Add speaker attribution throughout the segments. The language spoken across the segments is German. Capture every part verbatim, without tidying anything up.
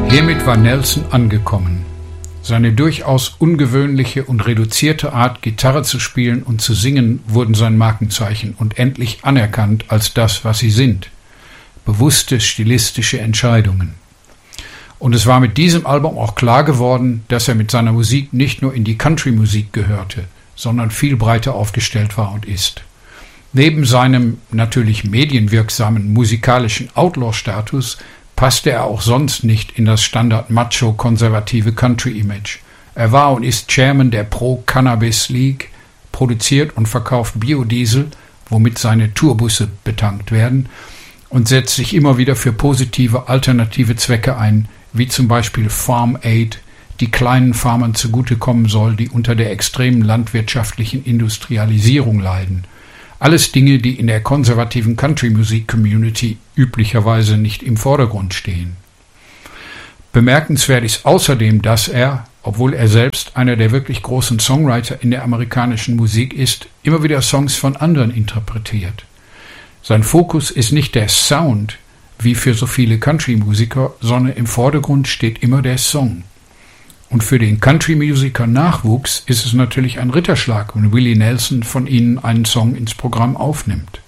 Speaker 1: Hiermit war Nelson angekommen. Seine durchaus ungewöhnliche und reduzierte Art, Gitarre zu spielen und zu singen, wurden sein Markenzeichen und endlich anerkannt als das, was sie sind: bewusste stilistische Entscheidungen. Und es war mit diesem Album auch klar geworden, dass er mit seiner Musik nicht nur in die Country-Musik gehörte, sondern viel breiter aufgestellt war und ist. Neben seinem natürlich medienwirksamen musikalischen Outlaw-Status passte er auch sonst nicht in das Standard-Macho-konservative Country-Image. Er war und ist Chairman der Pro-Cannabis League, produziert und verkauft Biodiesel, womit seine Tourbusse betankt werden, und setzt sich immer wieder für positive alternative Zwecke ein, wie zum Beispiel Farm Aid, die kleinen Farmern zugutekommen soll, die unter der extremen landwirtschaftlichen Industrialisierung leiden. Alles Dinge, die in der konservativen Country-Musik-Community üblicherweise nicht im Vordergrund stehen. Bemerkenswert ist außerdem, dass er, obwohl er selbst einer der wirklich großen Songwriter in der amerikanischen Musik ist, immer wieder Songs von anderen interpretiert. Sein Fokus ist nicht der Sound, wie für so viele Country-Musiker, sondern im Vordergrund steht immer der Song. Und für den Country-Musiker-Nachwuchs ist es natürlich ein Ritterschlag, wenn Willie Nelson von ihnen einen Song ins Programm aufnimmt.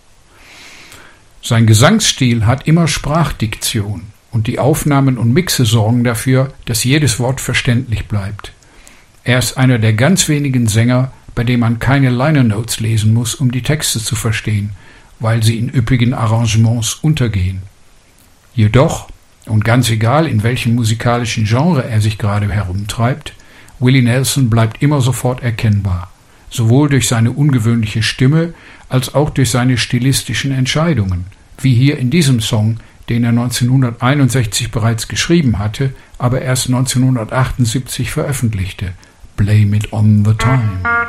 Speaker 1: Sein Gesangsstil hat immer Sprachdiktion und die Aufnahmen und Mixe sorgen dafür, dass jedes Wort verständlich bleibt. Er ist einer der ganz wenigen Sänger, bei dem man keine Liner Notes lesen muss, um die Texte zu verstehen, weil sie in üppigen Arrangements untergehen. Jedoch, und ganz egal, in welchem musikalischen Genre er sich gerade herumtreibt, Willie Nelson bleibt immer sofort erkennbar, sowohl durch seine ungewöhnliche Stimme als auch durch seine stilistischen Entscheidungen, wie hier in diesem Song, den er neunzehnhunderteinundsechzig bereits geschrieben hatte, aber erst neunzehnhundertachtundsiebzig veröffentlichte, Blame It on the Time.